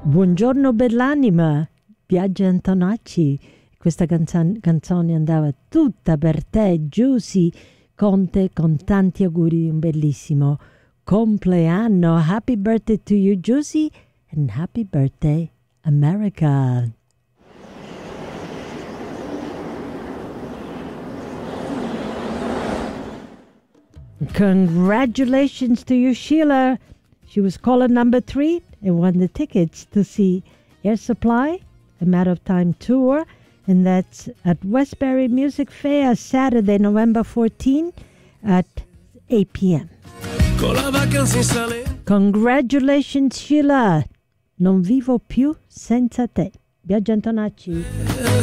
Buongiorno bell'anima, Biagio Antonacci. Questa canzone andava tutta per te, Giusy Conte, con tanti auguri di un bellissimo compleanno. Happy birthday to you, Giusy, and happy birthday, America. Congratulations to you, Sheila. She was caller number 3 and won the tickets to see Air Supply, a Matter of Time tour, and that's at Westbury Music Fair, Saturday, November 14 at 8 p.m. Congratulations, Sheila. Non vivo più senza te. Biagio Antonacci.